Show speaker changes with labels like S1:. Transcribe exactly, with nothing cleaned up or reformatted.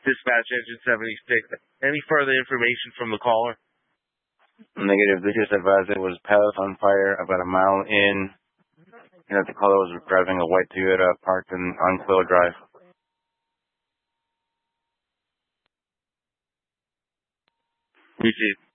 S1: Dispatch Engine seventy-six. Any further information from the caller?
S2: Negative. They just advised it was pallets on fire about a mile in, and that the caller was driving a white Toyota parked in, on Quill Drive.
S1: Received.